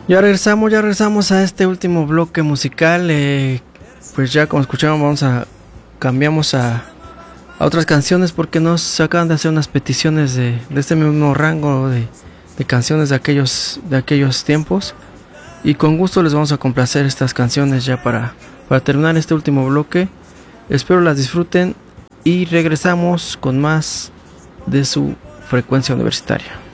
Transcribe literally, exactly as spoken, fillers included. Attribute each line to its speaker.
Speaker 1: Ya regresamos, ya regresamos a este último bloque musical. Eh, pues ya como escuchamos, vamos a cambiamos a, a otras canciones porque nos acaban de hacer unas peticiones de, de este mismo rango de, de canciones de aquellos de aquellos tiempos. Y con gusto les vamos a complacer estas canciones ya para, para terminar este último bloque. Espero las disfruten y regresamos con más de su frecuencia universitaria.